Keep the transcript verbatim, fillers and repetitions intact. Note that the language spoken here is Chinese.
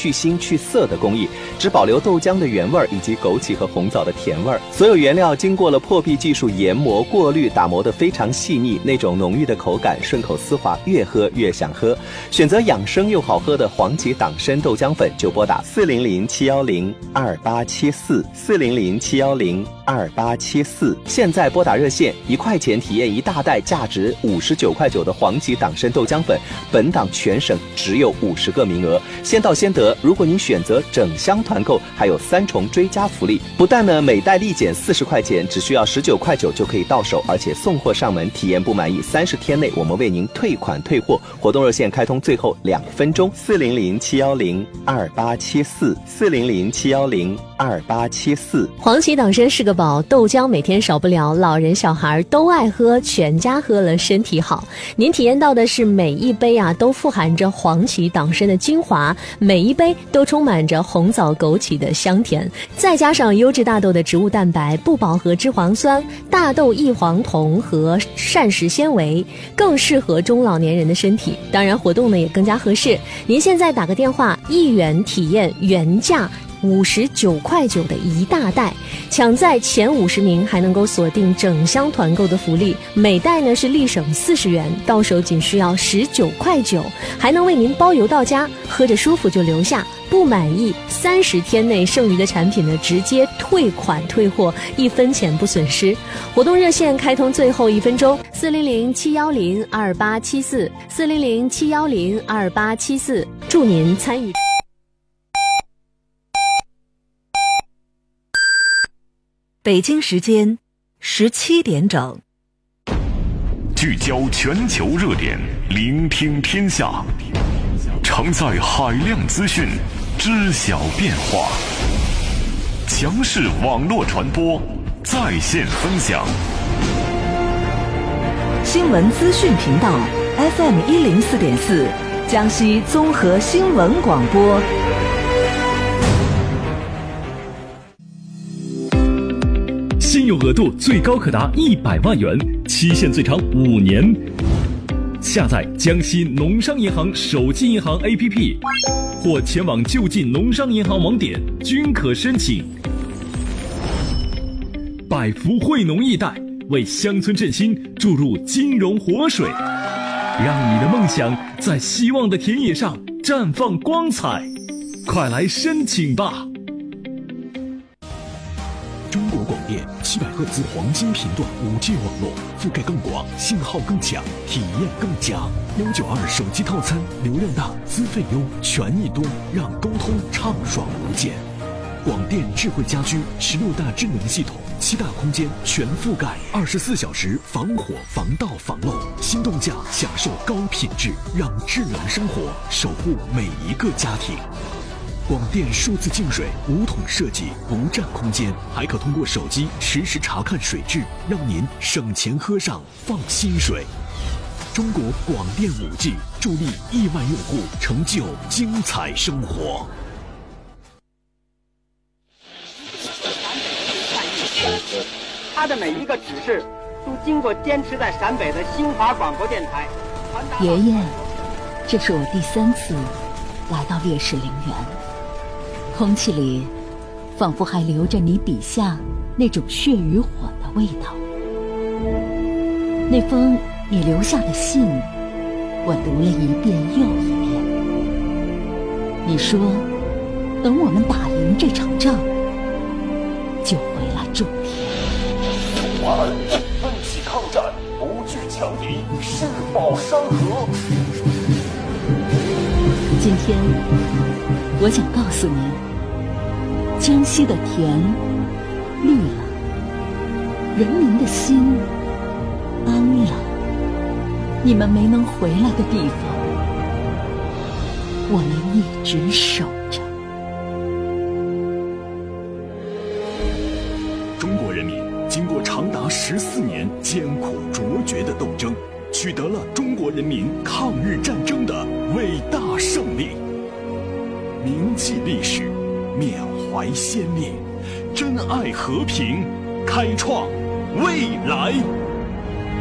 去腥去涩的工艺，只保留豆浆的原味以及枸杞和红枣的甜味。所有原料经过了破壁技术研磨、过滤、打磨得非常细腻，那种浓郁的口感，顺口丝滑，越喝越想喝。选择养生又好喝的黄芪党参豆浆粉，就拨打四零零七幺零二八七四四零零七幺零二八七四。现在拨打热线，一块钱体验一大袋价值五十九块九的黄芪党参豆浆粉，本档全省只有五十个名额，先到先得。如果您选择整箱团购，还有三重追加福利，不但呢每袋立减四十块钱，只需要十九块九就可以到手，而且送货上门，体验不满意三十天内我们为您退款退货。活动热线开通最后两分钟，四零零七幺零二八七四四零零七幺零二八七四。 黄芪党参是个宝，豆浆每天少不了，老人小孩都爱喝，全家喝了身体好。您体验到的是每一杯啊都富含着黄芪党参的精华，每一杯都充满着红枣枸杞的香甜，再加上优质大豆的植物蛋白、不饱和脂肪酸、大豆异黄酮和膳食纤维，更适合中老年人的身体。当然活动呢也更加合适，您现在打个电话，一元体验原价五十九块九的一大袋，抢在前五十名还能够锁定整箱团购的福利，每袋呢是立省四十元，到手仅需要十九块九，还能为您包邮到家，喝着舒服就留下，不满意三十天内剩余的产品呢直接退款退货，一分钱不损失。活动热线开通最后一分钟，四零零七幺零二八七四四零零七幺零二八七四，祝您参与。 北京时间十七点整， 聚焦全球热点，聆听天下，承载海量资讯，知晓变化。强势网络传播，在线分享。 新闻资讯频道 F M 一零四点四，江西综合新闻广播。 信用额度最高可达一百万元，期限最长五年。下载江西农商银行手机银行 A P P， 或前往就近农商银行网点均可申请。百福惠农易贷为乡村振兴注入金融活水，让你的梦想在希望的田野上绽放光彩。快来申请吧！ 中国广电七百赫兹黄金频段 五 G 网络，覆盖更广，信号更强，体验更佳。幺九二手机套餐，流量大，资费优，权益多，让沟通畅爽无间。广电智慧家居十六大智能系统，七大空间全覆盖，二十四小时防火、防盗、防漏。心动价享受高品质，让智能生活守护每一个家庭。广电数字净水无桶设计，不占空间，还可通过手机实时查看水质，让您省钱喝上放心水。中国广电 五 G 助力亿万用户成就精彩生活。 它的每一个指示都经过坚持在陕北的新华广播电台。 爷爷，这是我第三次来到烈士陵园，空气里仿佛还留着你笔下那种血与火的味道。那封你留下的信，我读了一遍又一遍。你说，等我们打赢这场仗，就回来种田。 华人奋起抗战，不惧强敌，誓保山河。 今天，我想告诉您，江西的田绿了，人民的心安了。你们没能回来的地方，我们一直守着。 中国人民经过长达十四年艰苦卓绝的斗争，取得了中国人民抗日战争的伟大胜利。铭记历史，缅怀先烈，珍爱和平，开创未来。